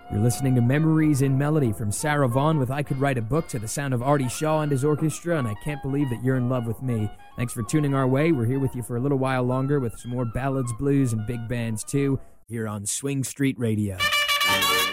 You're listening to Memories in Melody from Sarah Vaughan with I Could Write a Book to the sound of Artie Shaw and his orchestra, and I Can't Believe That You're in Love with Me. Thanks for tuning our way. We're here with you for a little while longer with some more ballads, blues, and big bands too, here on Swing Street Radio.